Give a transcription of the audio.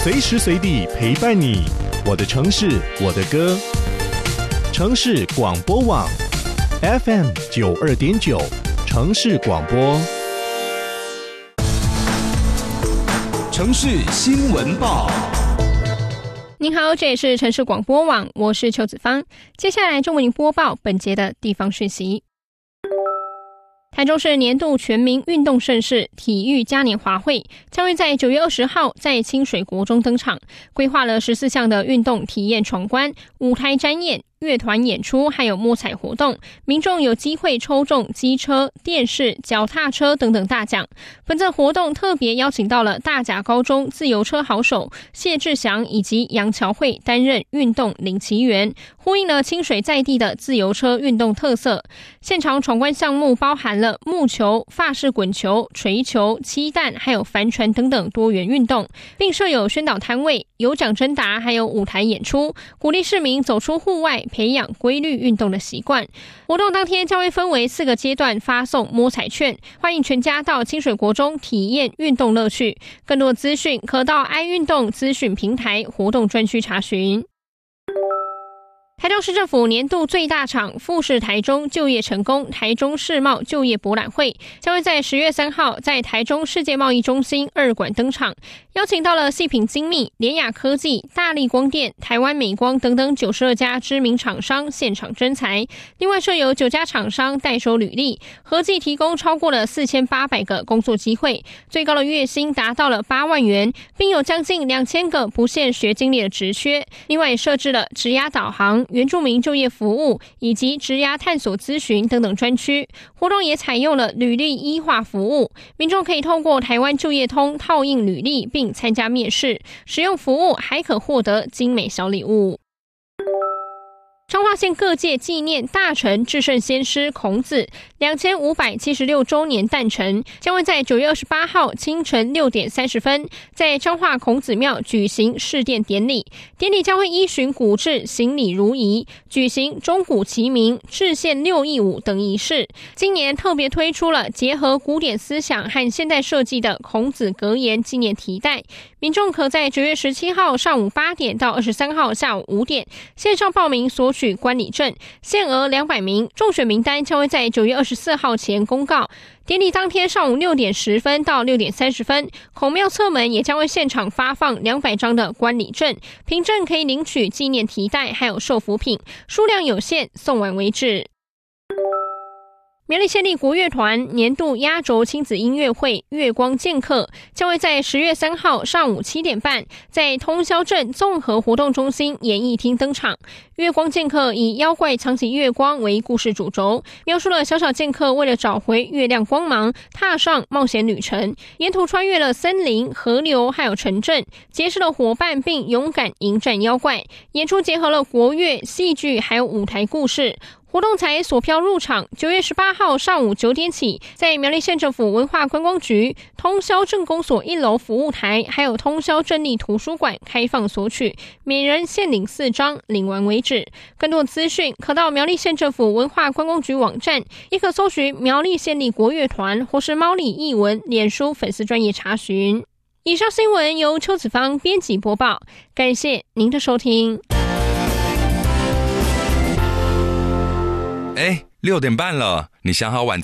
随时随地陪伴你。我的城市，我的歌。城市广播网 FM 92.9，城市广播。 城市新闻报。 您好，这里是城市广播网，我是邱子芳。接下来就为您播报本节的地方讯息。台中市年度全民运动盛事体育嘉年华会将会在9月20号在清水国中登场，规划了14项的运动体验闯关、舞台展演、乐团演出还有摸彩活动，民众有机会抽中机车、电视、脚踏车等等大奖。本次活动特别邀请到了大甲高中自由车好手谢志祥以及杨乔慧担任运动领旗员，呼应了清水在地的自由车运动特色。现场闯关项目包含了木球、法式滚球、锤球、漆弹还有帆船等等多元运动，并设有宣导摊位、有奖征答还有舞台演出，鼓励市民走出户外培养规律运动的习惯。活动当天将会分为4个阶段发送摸彩券，欢迎全家到清水国中体验运动乐趣。更多资讯可到爱运动资讯平台活动专区查询。台中市政府年度最大场富士台中就业成功台中世贸就业博览会将会在10月3号在台中世界贸易中心2馆登场，邀请到了细品精密、联雅科技、大立光电、台湾美光等等92家知名厂商现场征才，另外设有9家厂商代收履历，合计提供超过了4800个工作机会，最高的月薪达到了8万元，并有将近2000个不限学经历的职缺，另外也设置了职涯导航、原住民就业服务以及职涯探索咨询等等专区。活动也采用了履历医化服务，民众可以透过台湾就业通套印履历并参加面试，使用服务还可获得精美小礼物。彰化县各界纪念大成至圣先师孔子2576周年诞辰，将会在9月28号清晨6点30分在彰化孔子庙举行释奠典礼。典礼将会依循古制行礼如仪，举行钟鼓齐鸣、制宪6义舞等仪式。今年特别推出了结合古典思想和现代设计的孔子格言纪念提袋，民众可在9月17号上午8点到23号下午5点线上报名索取观礼证，限额200名，中选名单将会在9月24号前公告。典礼当天上午6点10分到6点30分，孔庙侧门也将会现场发放200张的观礼证，凭证可以领取纪念提袋还有寿福品，数量有限，送完为止。苗栗县立国乐团年度压轴亲子音乐会月光剑客将会在10月3号上午7点半在通霄镇综合活动中心演艺厅登场。月光剑客以妖怪藏起月光为故事主轴，描述了小小剑客为了找回月亮光芒，踏上冒险旅程，沿途穿越了森林、河流还有城镇，结识了伙伴并勇敢迎战妖怪。演出结合了国乐、戏剧还有舞台故事。活动才索票入场，9月18号上午9点起，在苗栗县政府文化观光局、通霄镇公所1楼服务台，还有通霄镇立图书馆开放索取，每人限领4张，领完为止。更多资讯可到苗栗县政府文化观光局网站，也可搜寻苗栗县立国乐团或是猫里艺文脸书粉丝专页查询。以上新闻由邱子芳编辑播报，感谢您的收听。 6点半了，你想好晚餐